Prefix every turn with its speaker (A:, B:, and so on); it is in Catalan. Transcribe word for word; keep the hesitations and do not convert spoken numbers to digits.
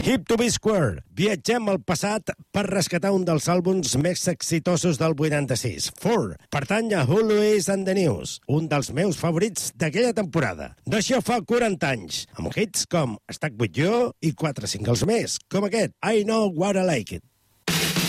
A: Hip to be square. Viatgem al passat per rescatar un dels àlbums més exitosos del vuitanta-sis. Four pertany a Who Louise and the News, un dels meus favorits d'aquella temporada. D'això fa quaranta anys, amb hits com Stuck With You i quatre singles més, com aquest, I Know What I Like It.